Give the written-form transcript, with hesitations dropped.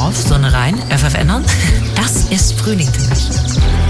drauf, Sonne rein, FF ändern. Das ist Frühling für mich.